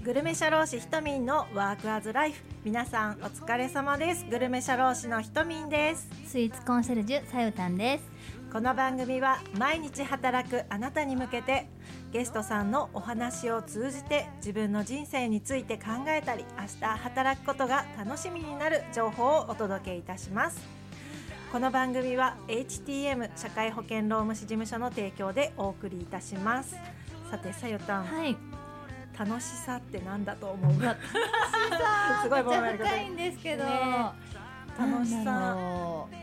グルメ社労士ひとみんのワークアズライフ。皆さんお疲れ様です。グルメ社労士のひとみんです。 スイーツコンシェルジュさゆたんです。 この番組は毎日働くあなたに向けて、ゲストさんのお話を通じて自分の人生について考えたり、明日働くことが楽しみになる情報をお届けいたします。この番組は HTM 社会保険労務士事務所の提供でお送りいたします。さてさゆたん、 はい、 楽しさってなんだと思う？ 楽しさすごいめっちゃ深いんですけど、 ね、楽しさ